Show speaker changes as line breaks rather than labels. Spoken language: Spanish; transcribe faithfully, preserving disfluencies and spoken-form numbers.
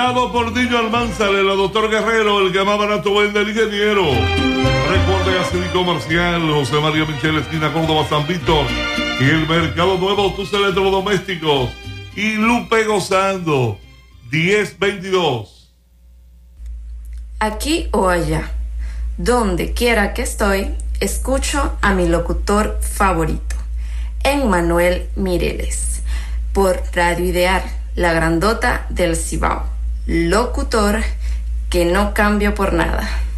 presentado por Niño Almanzar, el doctor Guerrero, el que más barato vende el ingeniero. Recuerde a City Comercial, José María Michel, esquina Córdoba, San Víctor, y el Mercado Nuevo, tus electrodomésticos. Y Lupe Gozando, diez veintidós.
Aquí o allá, donde quiera que estoy, escucho a mi locutor favorito, Emmanuel Mireles, por Radio Ideal, la grandota del Cibao. Locutor que no cambio por nada.